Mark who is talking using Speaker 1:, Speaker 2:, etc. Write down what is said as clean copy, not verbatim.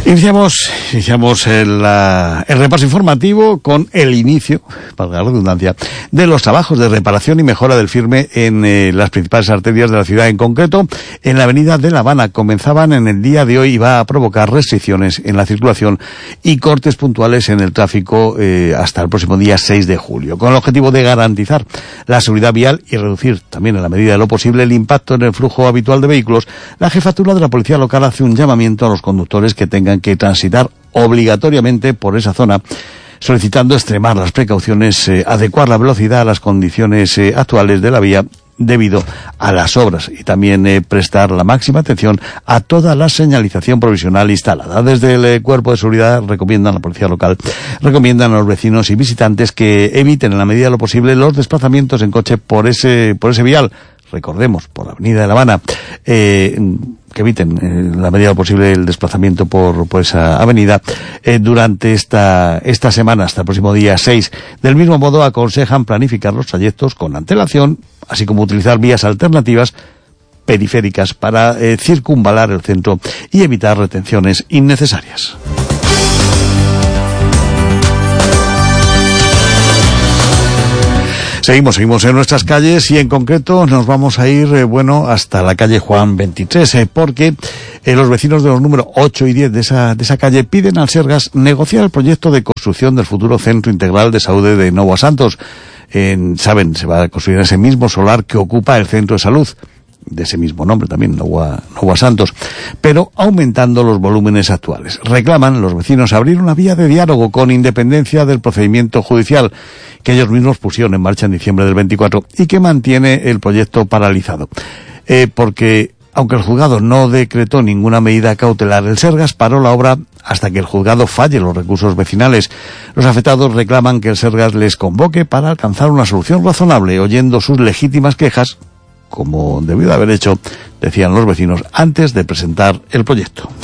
Speaker 1: Iniciamos el repaso informativo con el inicio, para la redundancia, de los trabajos de reparación y mejora del firme en las principales arterias de la ciudad. En concreto, en la avenida de La Habana comenzaban en el día de hoy y va a provocar restricciones en la circulación y cortes puntuales en el tráfico hasta el próximo día 6 de julio, con el objetivo de garantizar la seguridad vial y reducir también en la medida de lo posible el impacto en el flujo habitual de vehículos. La jefatura de la policía local hace un llamamiento a los conductores que tengan que transitar obligatoriamente por esa zona, solicitando extremar las precauciones, adecuar la velocidad a las condiciones actuales de la vía debido a las obras y también prestar la máxima atención a toda la señalización provisional instalada. Desde el Cuerpo de Seguridad recomiendan a la policía local, recomiendan a los vecinos y visitantes que eviten en la medida de lo posible los desplazamientos en coche por ese vial. Recordemos, por la avenida de La Habana, que eviten en la medida posible el desplazamiento por esa avenida durante esta semana hasta el próximo día 6. Del mismo modo, aconsejan planificar los trayectos con antelación, así como utilizar vías alternativas periféricas para circunvalar el centro y evitar retenciones innecesarias. Seguimos en nuestras calles y en concreto nos vamos a ir, hasta la calle Juan 23, porque los vecinos de los números 8 y 10 de esa calle piden al Sergas negociar el proyecto de construcción del futuro Centro Integral de Salud de Nova Santos. Se va a construir ese mismo solar que ocupa el centro de salud, de ese mismo nombre también, Nova Santos, pero aumentando los volúmenes actuales. Reclaman los vecinos abrir una vía de diálogo con independencia del procedimiento judicial que ellos mismos pusieron en marcha en diciembre del 24 y que mantiene el proyecto paralizado. Porque aunque el juzgado no decretó ninguna medida cautelar, el Sergas paró la obra hasta que el juzgado falle los recursos vecinales. Los afectados reclaman que el Sergas les convoque para alcanzar una solución razonable, oyendo sus legítimas quejas, como debió de haber hecho, decían los vecinos, antes de presentar el proyecto.